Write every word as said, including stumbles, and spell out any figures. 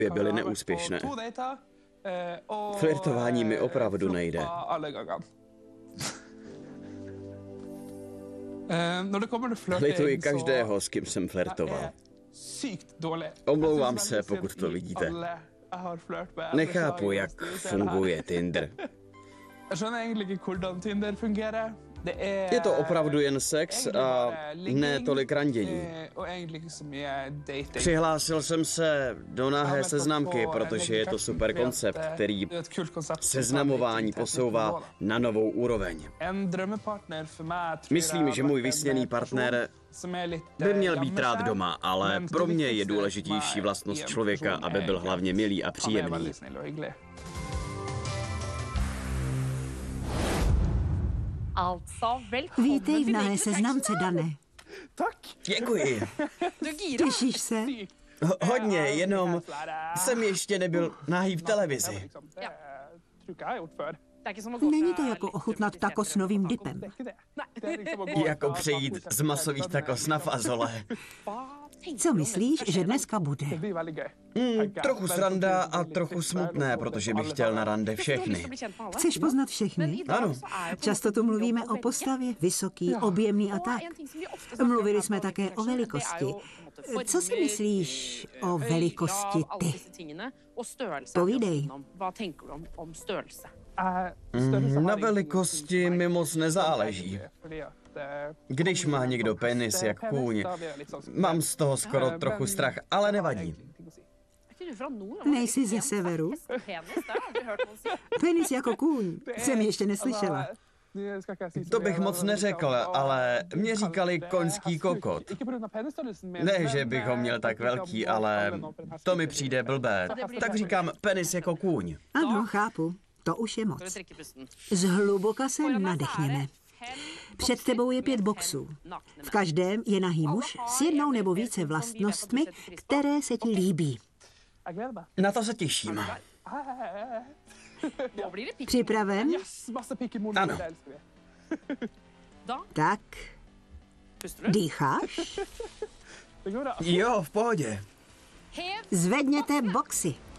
byly neúspěšné. Flirtování mi opravdu nejde. Lituji každého, s kým jsem flirtoval. Omlouvám se, pokud to vidíte. Nechápu, jak funguje Tinder. Je to opravdu jen sex a ne tolik randění. Přihlásil jsem se do nahé seznamky, protože je to super koncept, který seznamování posouvá na novou úroveň. Myslím, že můj vysněný partner by měl být rád doma, ale pro mě je důležitější vlastnost člověka, aby byl hlavně milý a příjemný. Vítej v nahé seznamce, Dane. Děkuji. Těšíš se? Ho- hodně, jenom jsem ještě nebyl nahý v televizi. Není to jako ochutnat taco s novým dipem. Jako přejít z masových tacos na fazole. Co myslíš, že dneska bude? Hmm, trochu sranda a trochu smutné, protože bych chtěl na rande všechny. Chceš poznat všechny? Ano. Často tu mluvíme o postavě, vysoký, objemný a tak. Mluvili jsme také o velikosti. Co si myslíš o velikosti ty? Povídej. Mm, na velikosti mi moc nezáleží. Když má někdo penis jak kůň, mám z toho skoro trochu strach, ale nevadí. Nejsi ze severu? Penis jako kůň. Jsem ještě neslyšela. To bych moc neřekl, ale mě říkali koňský kokot. Ne, že bych ho měl tak velký, ale to mi přijde blbé. Tak říkám penis jako kůň. Ano, chápu. To už je moc. Zhluboka se nadechněme. Před tebou je pět boxů. V každém je nahý muž s jednou nebo více vlastnostmi, které se ti líbí. Na to se těším. Připraven? Ano. Tak. Dýcháš? Jo, v pohodě. Zvedněte boxy.